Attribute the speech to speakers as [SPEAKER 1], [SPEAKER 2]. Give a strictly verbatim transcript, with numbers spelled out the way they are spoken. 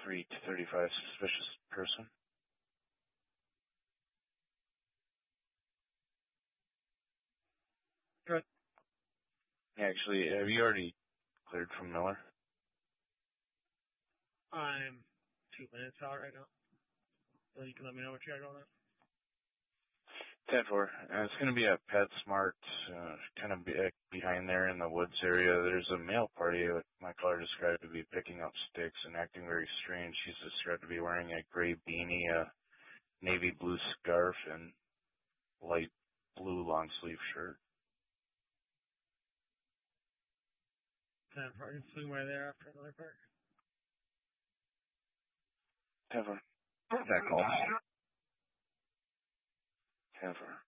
[SPEAKER 1] three to thirty-five, suspicious person.
[SPEAKER 2] Good.
[SPEAKER 1] Actually, have you already cleared from Miller?
[SPEAKER 2] I'm two minutes out right now. So you can let me know what you got going on.
[SPEAKER 1] ten four. Uh, it's going to be at PetSmart, uh, kind of be, uh, behind there in the woods area. There's a male party that my caller described to be picking up sticks and acting very strange. She's described to be wearing a gray beanie, a navy blue scarf, and light blue long sleeve shirt.
[SPEAKER 2] ten four. You can swing by there after another park.
[SPEAKER 1] ten four. That call. ten four.